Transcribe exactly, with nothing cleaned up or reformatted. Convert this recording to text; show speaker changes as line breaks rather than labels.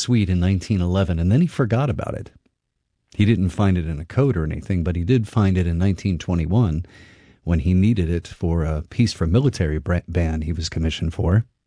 suite in nineteen eleven, and then he forgot about it. He didn't find it in a code or anything, but he did find it in nineteen twenty-one when he needed it for a piece for a military band he was commissioned for.